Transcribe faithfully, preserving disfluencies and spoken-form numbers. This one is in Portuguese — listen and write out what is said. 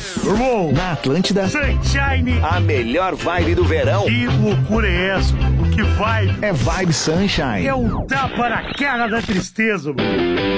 Irmão, Na Atlântida, Sunshine. a melhor vibe do verão Que loucura é essa? Que vibe. é Vibe Sunshine. É um tapa na cara da tristeza, mano.